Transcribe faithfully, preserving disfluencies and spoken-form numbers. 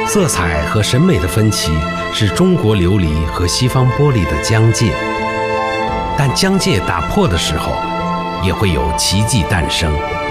色彩和审美的分歧是中国琉璃和西方玻璃的疆界，但疆界打破的时候，也会有奇迹诞生。